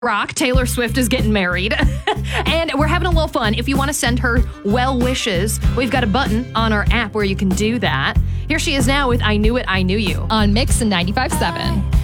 Rock, Taylor Swift is getting married. And we're having a little fun. If you want to send her well wishes, we've got a button on our app where you can do that. Here she is now with I Knew It, I Knew You on Mix 95.7.